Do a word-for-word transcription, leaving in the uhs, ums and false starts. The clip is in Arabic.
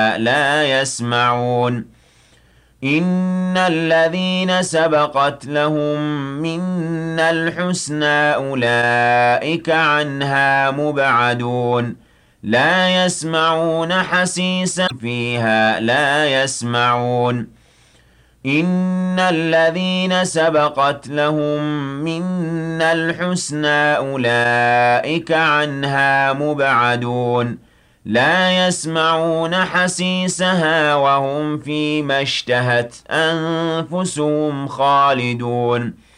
لا يسمعون إن الذين سبقت لهم منا الحسنى أولئك عنها مبعدون لا يسمعون حسيسا فيها لا يسمعون إن الذين سبقت لهم منا الحسنى أولئك عنها مبعدون لا يسمعون حسيسها وهم فيما اشتهت أنفسهم خالدون